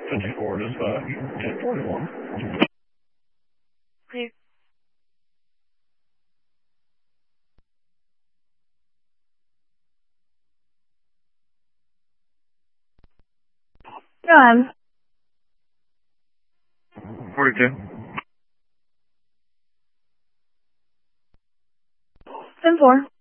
54 dispatch, 1041. Clear. Go ahead. 42. 10-4.